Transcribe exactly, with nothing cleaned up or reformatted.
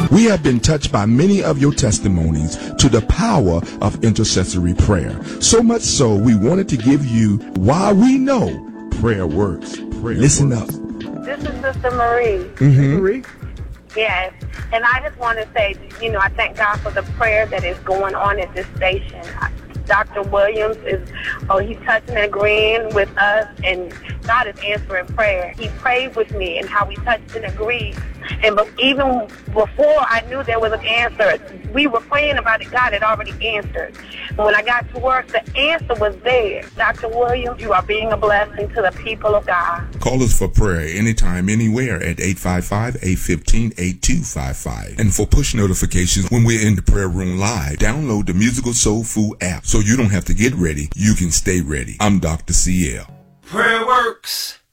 We have been touched by many of your testimonies to the power of intercessory prayer. So much so, we wanted to give you why we know prayer works. Prayer Listen works. up. This is Sister Marie. Mm-hmm. Marie? Yes. And I just want to say, you know, I thank God for the prayer that is going on at this station. Doctor Williams is, oh, he's touching and agreeing with us, and God is answering prayer. He prayed with me and how we touched and agreed. And but even before I knew there was an answer, we were praying about it. God had already answered. And when I got to work, the answer was there. Doctor Williams, you are being a blessing to the people of God. Call us for prayer anytime, anywhere at eight five five, eight one five, eight two five five. And for push notifications when we're in the prayer room live, download the Musical Soul Food app so you don't have to get ready. You can stay ready. I'm Doctor C L. Prayer works.